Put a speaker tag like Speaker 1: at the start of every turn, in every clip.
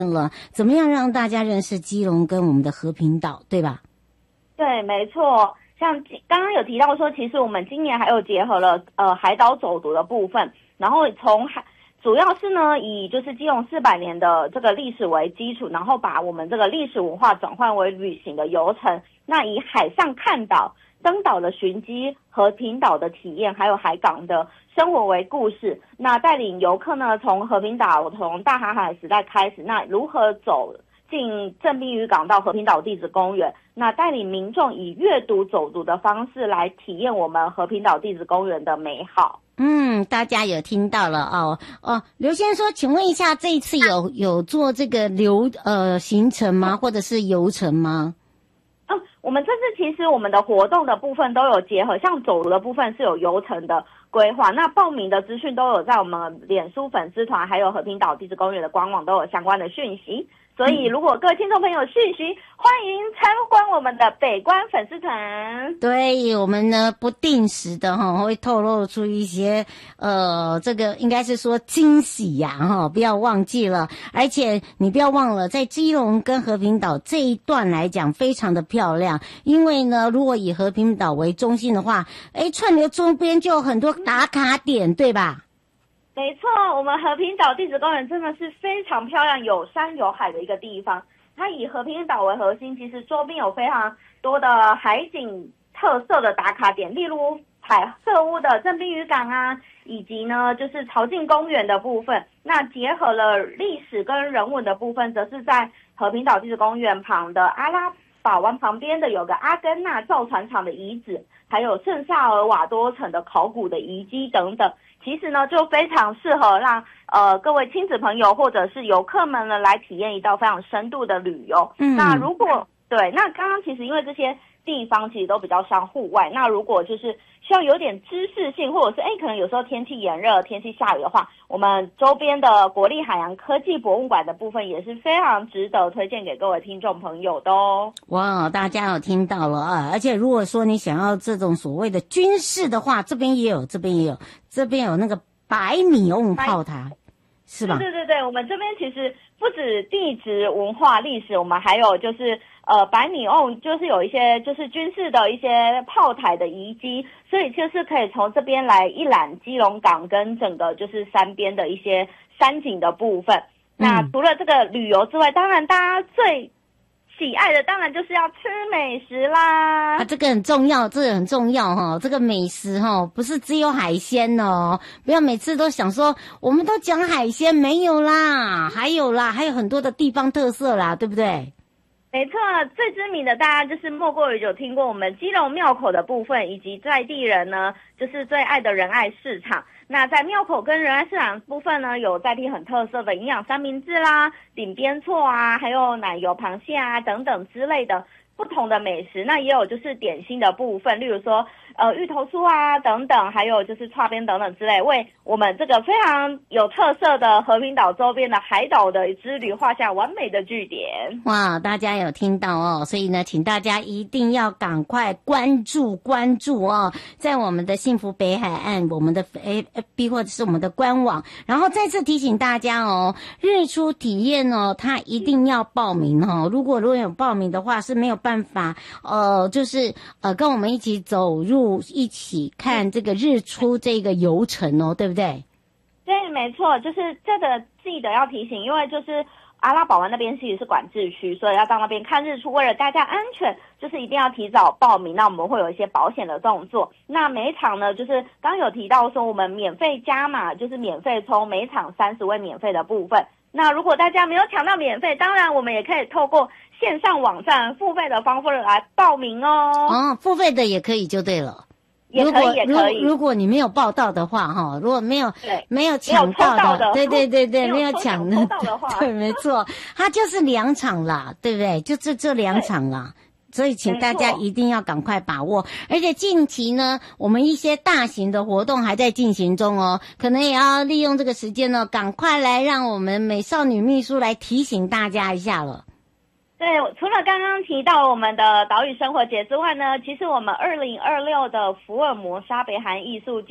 Speaker 1: 了，怎么样让大家认识基隆跟我们的和平岛，对吧？
Speaker 2: 对，没错。像刚刚有提到说，其实我们今年还有结合了海岛走读的部分，然后主要是呢以就是基隆400年的这个历史为基础，然后把我们这个历史文化转换为旅行的游程。那以海上看岛、登岛的寻迹、和平岛的体验，还有海港的生活为故事，那带领游客呢从和平岛从大航海时代开始，那如何走进正滨渔港到和平岛地质公园，那带领民众以阅读走读的方式来体验我们和平岛地质公园的美好。
Speaker 1: 大家有听到了刘先生说，请问一下，这一次有做这个行程吗？或者是游程吗？
Speaker 2: 我们这次其实我们的活动的部分都有结合，像走读的部分是有游程的规划，那报名的资讯都有在我们脸书粉丝团还有和平岛地质公园的官网都有相关的讯息。所以如果各位听众朋友讯息，欢迎参观我们的北关粉丝团。
Speaker 1: 对，我们呢不定时的会透露出一些这个应该是说惊喜呀不要忘记了。而且你不要忘了，在基隆跟和平岛这一段来讲非常的漂亮，因为呢如果以和平岛为中心的话，串流周边就有很多打卡点，对吧？
Speaker 2: 没错，我们和平岛地质公园真的是非常漂亮，有山有海的一个地方。它以和平岛为核心，其实周边有非常多的海景特色的打卡点，例如彩色屋的正滨渔港啊，以及呢就是潮境公园的部分。那结合了历史跟人文的部分，则是在和平岛地质公园旁的阿拉堡湾旁边的有个阿根纳造船厂的遗址，还有圣萨尔瓦多城的考古的遗迹等等。其实呢，就非常适合让各位亲子朋友或者是游客们呢来体验一道非常深度的旅游。那如果那刚刚其实因为这些地方其实都比较像户外，那如果就是需要有点知识性，或者是可能有时候天气炎热、天气下雨的话，我们周边的国立海洋科技博物馆的部分也是非常值得推荐给各位听众朋友的哦。
Speaker 1: 哇，大家有听到了啊！而且如果说你想要这种所谓的军事的话，这边也有那个百米瓮炮台，是吧？
Speaker 2: 对，我们这边其实不止地质文化历史，我们还有就是百米瓮，就是有一些就是军事的一些炮台的遗迹，所以就是可以从这边来一览基隆港跟整个就是山边的一些山景的部分。那除了这个旅游之外，当然大家最喜爱的当然就是要吃美食啦。
Speaker 1: 这个很重要，这个美食不是只有海鲜哦，不要每次都想说我们都讲海鲜，没有啦，还有很多的地方特色啦，对不对？
Speaker 2: 没错，最知名的大家就是莫过于有听过我们基隆庙口的部分，以及在地人呢就是最爱的仁爱市场。那在庙口跟仁爱市场部分呢，有在地很特色的营养三明治啦、顶边错啊，还有奶油螃蟹啊等等之类的不同的美食。那也有就是点心的部分，例如说芋头酥啊等等，还有就是串边等等之类，为我们这个非常有特色的和平岛周边的海岛的之旅画下完美的句点。
Speaker 1: 哇，大家有听到哦，所以呢请大家一定要赶快关注哦，在我们的幸福北海岸我们的 FB 或者是我们的官网。然后再次提醒大家哦，日出体验哦，它一定要报名哦，如果有报名的话是没有办法就是跟我们一起走入一起看这个日出这个游程哦，对不对？
Speaker 2: 对，没错，就是这个记得要提醒，因为就是阿拉堡湾那边其实是管制区，所以要到那边看日出，为了大家安全，就是一定要提早报名。那我们会有一些保险的动作。那每一场呢，就是刚有提到说我们免费加码，就是免费抽每场30位免费的部分。那如果大家没有抢到免费，当然我们也可以透过线上网站付费的方式来报名哦。
Speaker 1: 付费的也可以就对了。
Speaker 2: 也可以。
Speaker 1: 如果你没有报到的话如果没有抢到的，对，没有抢到的话，对，没错，它就是2场啦，对不对？就这2场啦。所以请大家一定要赶快把握，而且近期呢我们一些大型的活动还在进行中哦，可能也要利用这个时间呢赶快来让我们美少女秘书来提醒大家一下了。
Speaker 2: 对，除了刚刚提到我们的岛屿生活节之外呢，其实我们2026的福尔摩沙北韩艺术季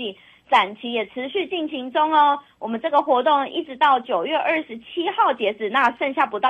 Speaker 2: 展期也持续进行中哦。我们这个活动一直到9月27号截止，那剩下不到